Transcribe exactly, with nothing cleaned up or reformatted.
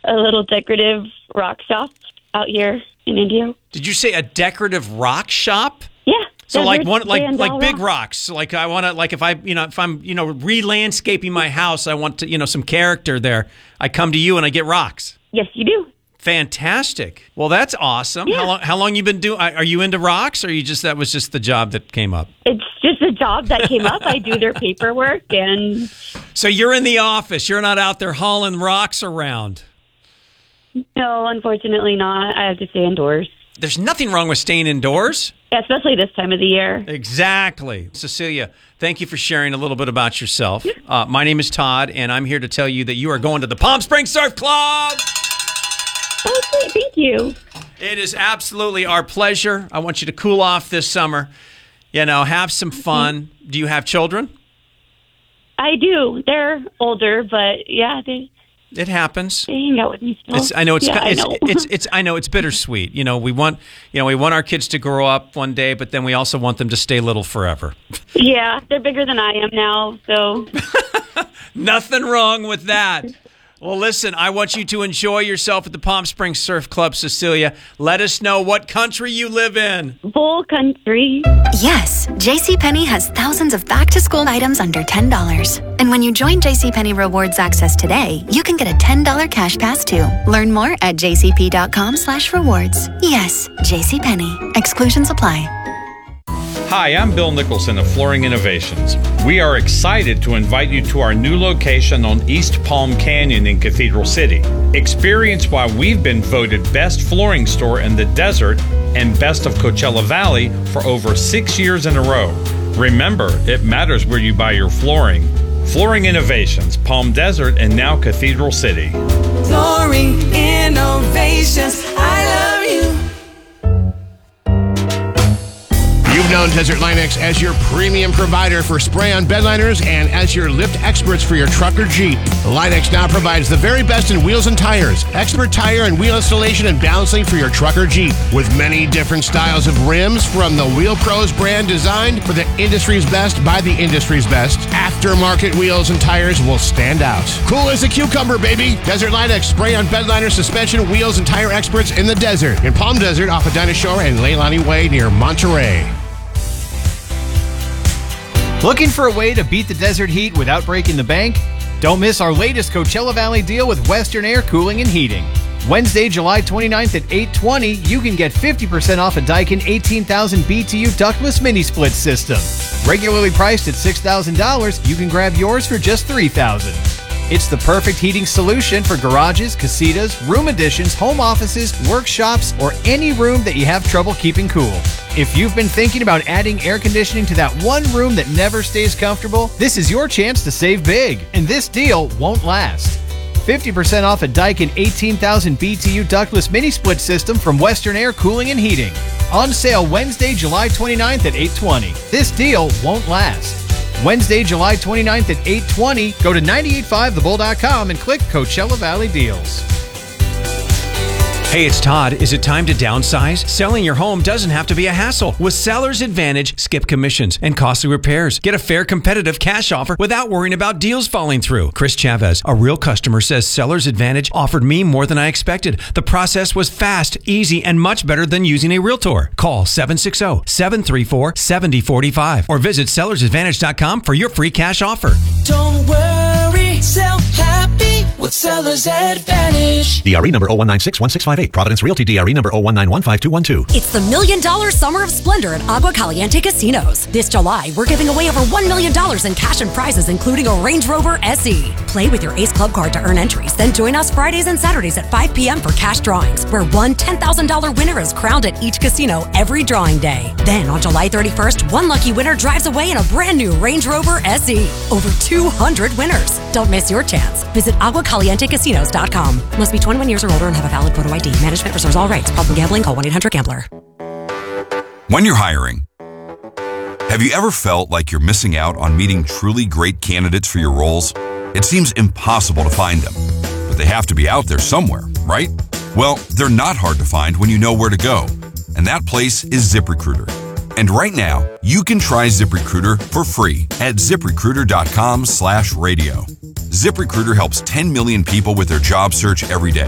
a little decorative rock shop out here in Indio. Did you say a decorative rock shop? Yeah. So like Desert one like Sand like All big Rock. rocks. Like I want to like if I you know if I'm you know re-landscaping my house, I want to you know some character there. I come to you and I get rocks. Yes, you do. Fantastic. Well, that's awesome. Yeah. How long how long you been doing? Are you into rocks, or you just that was just the job that came up? It's just a job that came up. I do their paperwork, and So you're in the office. You're not out there hauling rocks around. no, unfortunately not. I have to stay indoors. There's nothing wrong with staying indoors. Yeah, especially this time of the year. Exactly. Cecilia, thank you for sharing a little bit about yourself. Uh, my name is Todd, and I'm here to tell you that you are going to the Palm Springs Surf Club. Oh, great. Thank you. It is absolutely our pleasure. I want you to cool off this summer. You know, have some fun. Do you have children? I do. They're older, but yeah, they, It happens. they hang out with me still. It's, I know it's, yeah, it's, I know. it's it's I know it's bittersweet. You know, we want you know we want our kids to grow up one day, but then we also want them to stay little forever. Yeah, they're bigger than I am now, so Nothing wrong with that. Well, listen, I want you to enjoy yourself at the Palm Springs Surf Club, Cecilia. Let us know what country you live in. Bull Country. Yes, JCPenney has thousands of back-to-school items under ten dollars. And when you join JCPenney Rewards Access today, you can get a ten dollars cash pass too. Learn more at jcp.com slash rewards. Yes, JCPenney. Exclusions apply. Hi, I'm Bill Nicholson of Flooring Innovations. We are excited to invite you to our new location on East Palm Canyon in Cathedral City. Experience why we've been voted best flooring store in the desert and best of Coachella Valley for over six years in a row. Remember, it matters where you buy your flooring. Flooring Innovations, Palm Desert, and now Cathedral City. Flooring Innovations, I love you. You've known Desert Line-X as your premium provider for spray-on bedliners and as your lift experts for your truck or Jeep. Line-X now provides the very best in wheels and tires, expert tire and wheel installation and balancing for your truck or Jeep, with many different styles of rims from the Wheel Pros brand designed for the industry's best by the industry's best. Aftermarket wheels and tires will stand out. Cool as a cucumber, baby. Desert Line-X spray-on bedliner, suspension, wheels, and tire experts in the desert. In Palm Desert off of Dinah Shore and Leilani Way near Monterey. Looking for a way to beat the desert heat without breaking the bank? Don't miss our latest Coachella Valley deal with Western Air Cooling and Heating. Wednesday, July twenty-ninth at eight twenty, you can get fifty percent off a Daikin eighteen thousand B T U ductless mini split system. Regularly priced at six thousand dollars, you can grab yours for just three thousand dollars. It's the perfect heating solution for garages, casitas, room additions, home offices, workshops, or any room that you have trouble keeping cool. If you've been thinking about adding air conditioning to that one room that never stays comfortable, this is your chance to save big, and this deal won't last. fifty percent off a Daikin eighteen thousand B T U ductless mini split system from Western Air Cooling and Heating. On sale Wednesday, July twenty-ninth at eight twenty. This deal won't last. Wednesday, July twenty-ninth at eight twenty. Go to nine eight five the bull dot com and click Coachella Valley Deals. Hey, it's Todd. Is it time to downsize? Selling your home doesn't have to be a hassle. With Seller's Advantage, skip commissions and costly repairs. Get a fair, competitive cash offer without worrying about deals falling through. Chris Chavez, a real customer, says Seller's Advantage offered me more than I expected. The process was fast, easy, and much better than using a realtor. Call seven six zero, seven three four, seven zero four five or visit sellers advantage dot com for your free cash offer. Don't worry, sell happy with Seller's Advantage. D R E number zero one nine six one six five eight. Providence Realty D R E number zero one nine one five two one two. It's the Million Dollar Summer of Splendor at Agua Caliente Casinos. This July, we're giving away over one million dollars in cash and prizes, including a Range Rover S E. Play with your Ace Club card to earn entries. Then join us Fridays and Saturdays at five p.m. for cash drawings, where one ten thousand dollars winner is crowned at each casino every drawing day. Then on July thirty-first, one lucky winner drives away in a brand new Range Rover S E. Over two hundred winners. Don't miss your chance. Visit agua caliente casinos dot com. Must be twenty-one years or older and have a valid photo I D. Management reserves all rights. Problem gambling? Call one eight hundred gambler. When you're hiring, have you ever felt like you're missing out on meeting truly great candidates for your roles? It seems impossible to find them, but they have to be out there somewhere, right? Well, they're not hard to find when you know where to go, and that place is ZipRecruiter. And right now, you can try ZipRecruiter for free at ziprecruiter.com slash radio. ZipRecruiter helps ten million people with their job search every day.